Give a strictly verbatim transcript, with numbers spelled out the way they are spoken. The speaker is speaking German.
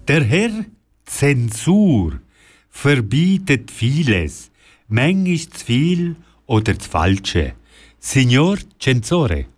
Der Herr Zensur verbietet vieles, manchmal zu viel oder zu falsche. Signor Censore.